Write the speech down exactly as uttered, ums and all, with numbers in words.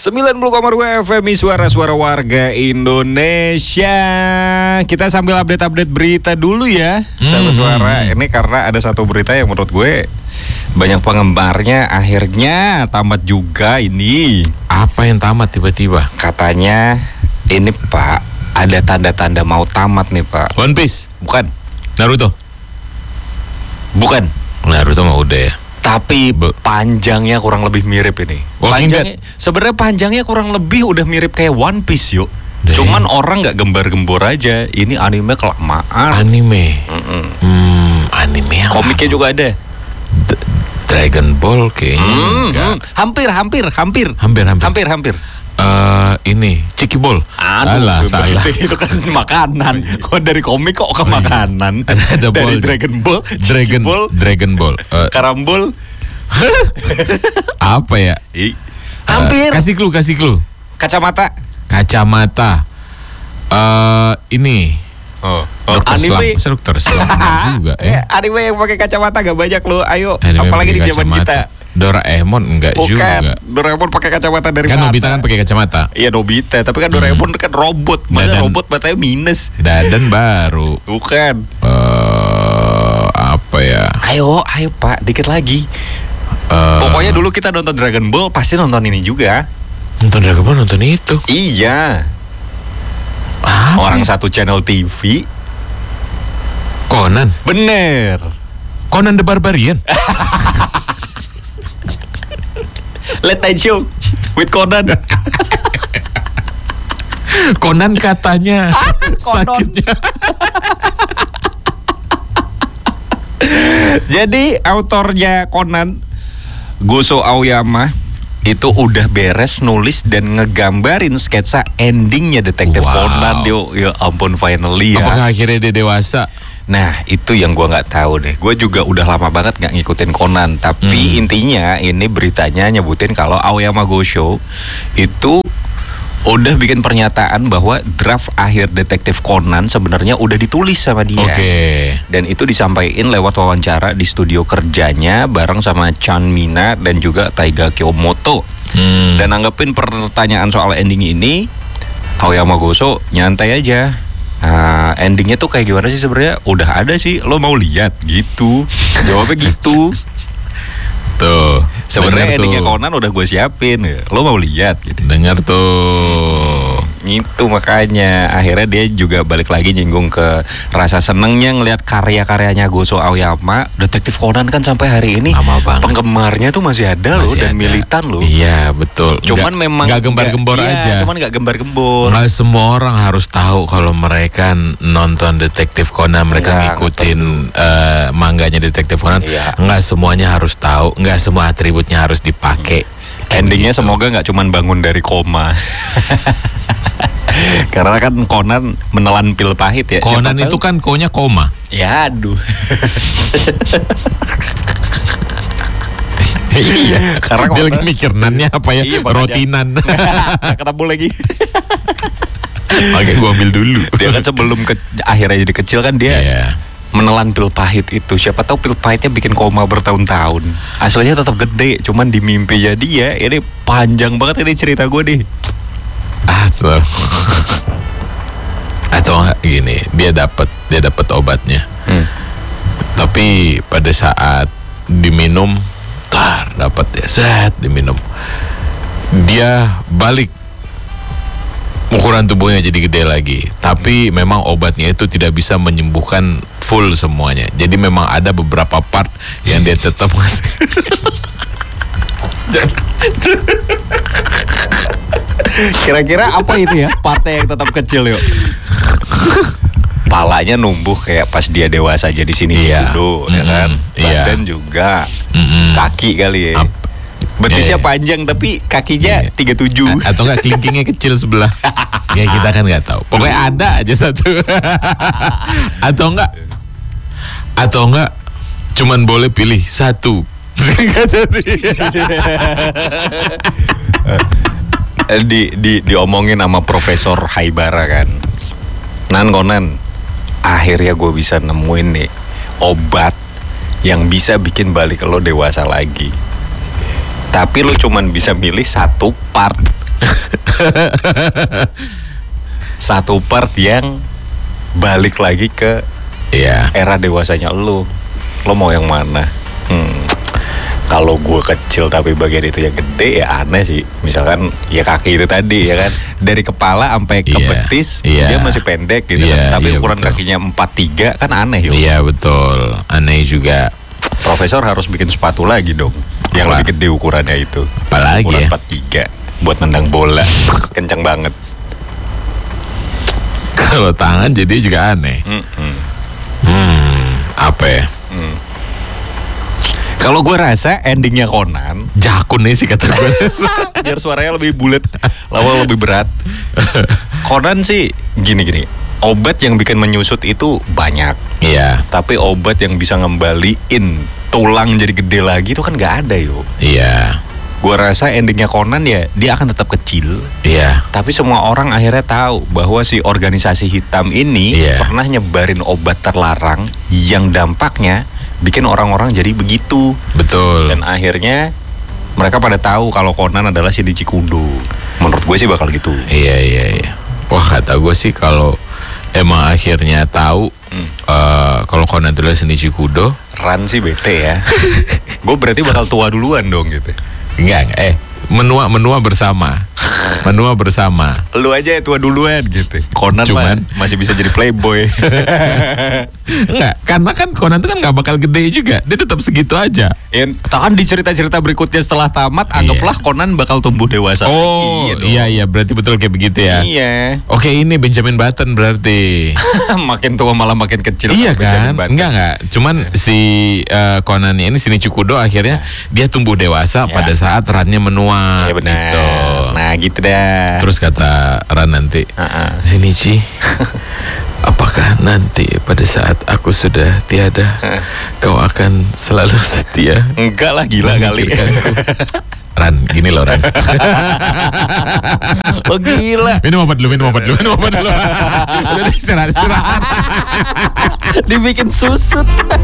sembilan puluh koma dua F M I Suara-suara warga Indonesia. Kita sambil update-update berita dulu ya, sahabat hmm. suara. Ini karena ada satu berita yang menurut gue banyak penggemarnya, akhirnya tamat juga ini. Apa yang tamat tiba-tiba? Katanya ini Pak, ada tanda-tanda mau tamat nih Pak. One Piece? Bukan. Naruto? Bukan. Naruto mah udah ya. Tapi panjangnya kurang lebih mirip ini. Panjangnya sebenarnya panjangnya kurang lebih udah mirip kayak One Piece yuk. Deh. Cuman orang nggak gembar-gembor aja. Ini anime kelamaan. Anime. Mm-mm. Hmm, anime. Komiknya juga ada. D- Dragon Ball kayaknya. Hmm, hmm. Hampir, hampir, hampir. Hampir, hampir. Hampir, hampir. Uh, ini Ciki Ball. Alah, salah. Itu kan makanan. Kok dari komik kok ke oh, makanan? Ada, ada dari ball. Dragon Ball, Dragon Ball, Dragon Ball, uh, Karambol. Apa ya? I, hampir. Uh, kasih clue, kasih clue. Kacamata. Kacamata. Uh, ini. Oh, oh anime. Masa dokter Islam juga ya? Anime yang pakai kacamata gak banyak loh. Ayo, anime apalagi di zaman kita. Doraemon enggak Bukan. juga. Doraemon pakai kacamata dari kan mata. Nobita kan pakai kacamata. Iya Nobita, tapi kan Doraemon hmm. kan robot. Masa robot matanya minus. Dadan baru. Bukan. Uh, apa ya? Ayo, ayo Pak, dikit lagi. Uh, Pokoknya dulu kita nonton Dragon Ball pasti nonton ini juga. Nonton Dragon Ball nonton itu. Iya. Apa? Orang satu channel T V. Conan. Bener. Conan the Barbarian. Late Night Show with Conan. Conan katanya sakitnya. Jadi autornya Conan, Gosho Aoyama, itu udah beres nulis dan ngegambarin sketsa endingnya Detektif wow. Conan. Yo, ya ampun finally ya. Apakah akhirnya dia dewasa? Nah itu yang gue nggak tahu deh. Gue juga udah lama banget nggak ngikutin Conan. Tapi hmm. intinya ini beritanya nyebutin kalau Aoyama Gosho itu udah bikin pernyataan bahwa draft akhir Detektif Conan sebenarnya udah ditulis sama dia. Okay. Dan itu disampaikan lewat wawancara di studio kerjanya bareng sama Chan Mina dan juga Taiga Kiyomoto. Hmm. Dan nanggepin pertanyaan soal ending ini, Aoyama Gosho nyantai aja. Nah, endingnya tuh kayak gimana sih sebenarnya? Udah ada sih, lo mau lihat gitu. Jawabnya gitu. Tuh. Sebenarnya endingnya Conan udah gue siapin, lo mau lihat gitu. Dengar tuh. Itu makanya akhirnya dia juga balik lagi nyinggung ke rasa senengnya ngelihat karya-karyanya Gosho Aoyama. Detektif Conan kan sampai hari ini penggemarnya tuh masih ada loh dan ada. Militan loh. Iya betul. Cuman gak, memang gak gembar-gembor gak, aja. Iya, cuman gak gembar-gembor. Nggak semua orang harus tahu kalau mereka nonton Detektif Conan, mereka ya, ngikutin uh, mangganya Detektif Conan. Ya. Nggak semuanya harus tahu, nggak semua atributnya harus dipakai. Hmm. Endingnya gitu. Semoga nggak cuman bangun dari koma. Karena kan Conan menelan pil pahit ya. Conan itu kan konya koma. Ya aduh. Iya. Karena dia lagi mikir nannya apa ya? Iya, rotinan. Ketemu lagi. Oke, gua ambil dulu. Dia kan sebelum ke, akhirnya jadi kecil kan dia yeah. menelan pil pahit itu. Siapa tahu pil pahitnya bikin koma bertahun-tahun. Aslinya tetap gede, cuman di mimpinya dia ini panjang banget ini cerita gue nih. Ah, so. Atau enggak gini, dia dapat dia dapat obatnya. Hmm. Tapi pada saat diminum, tar dapat ya, set diminum. Dia balik ukuran tubuhnya jadi gede lagi. Tapi hmm. memang obatnya itu tidak bisa menyembuhkan full semuanya. Jadi memang ada beberapa part yang dia tetap Kira-kira apa itu ya partnya yang tetap kecil yuk? Palanya numbuh kayak pas dia dewasa jadi sini iya. Cibudo, mm-hmm. ya kan? Badan iya. juga, mm-hmm. kaki kali ya. Ap- Betisnya eh. panjang tapi kakinya eh. tiga puluh tujuh. A- atau enggak kelingkingnya kecil sebelah. Ya kita kan nggak tahu. Pokoknya ada aja satu. Atau enggak? Atau enggak? Cuman boleh pilih satu. Enggak jadi. di di diomongin sama Profesor Haibara kan. Nan Conan, akhirnya gue bisa nemuin nih obat yang bisa bikin balik lo dewasa lagi. Tapi lo cuman bisa milih satu part Satu part yang balik lagi ke Iya. era dewasanya lu. Lo mau yang mana? Hmm. Kalau gue kecil tapi bagian itu yang gede ya aneh sih. Misalkan ya kaki itu tadi ya kan, dari kepala sampai ke Iya, betis iya. dia masih pendek gitu Iya, kan. Tapi iya, ukuran betul. kakinya empat tiga kan aneh yuk. Iya betul, aneh juga. Profesor harus bikin sepatu lagi dong, yang Apa? lebih gede ukurannya itu. Apalagi Ukuran ya? empat tiga buat nendang bola. Kencang banget. Kalau tangan jadi juga aneh. Mm-mm. Hmm, apa ya? Kalau gue rasa endingnya Conan Jakun nih sih kata gue. biar suaranya lebih bulat, lawan lebih berat. Conan sih gini-gini, obat yang bikin menyusut itu banyak, Iya, tapi obat yang bisa ngembaliin tulang jadi gede lagi itu kan nggak ada yuk. iya, Gue rasa endingnya Conan ya dia akan tetap kecil, iya, tapi semua orang akhirnya tahu bahwa si organisasi hitam ini Iya. pernah nyebarin obat terlarang yang dampaknya bikin orang-orang jadi begitu. betul. Dan akhirnya mereka pada tahu kalau Conan adalah Shinichi Kudo. Menurut gue sih bakal gitu. Iya, iya, iya. Wah kata gue sih kalau emang akhirnya tahu Hmm. eh, kalau Conan itu adalah Shinichi Kudo, Ran sih bete ya. Gue berarti bakal tua duluan dong gitu. enggak, enggak, eh menua menua bersama, menua bersama. Lu aja tua duluan gitu. Conan Cuman- mah masih bisa jadi playboy. Enggak, karena kan Conan itu kan nggak bakal gede juga, dia tetap segitu aja. Ya, kan di cerita-cerita berikutnya setelah tamat, anggaplah Conan bakal tumbuh dewasa. Oh, lagi, dong. iya iya, berarti betul kayak begitu ya. Iya. Oke, ini Benjamin Button berarti. Makin tua malah makin kecil. Iya Benjamin kan? Button. Enggak enggak. Cuman si uh, Conan ini Shinichi Kudo akhirnya dia tumbuh dewasa Ya. pada saat Rannya menua. Iya benar. Gitu. Nah gitu dah. Terus kata Ran nanti, Uh-uh. Shinichi, apakah nanti pada saat aku sudah tiada, kau akan selalu setia? Enggak lah, gila kali. memikirkanku?" Ran, gini loh Ran. Oh gila. Minum obat dulu, minum obat dulu, minum obat dulu. Udah istirahat, istirahat. Dibikin susut.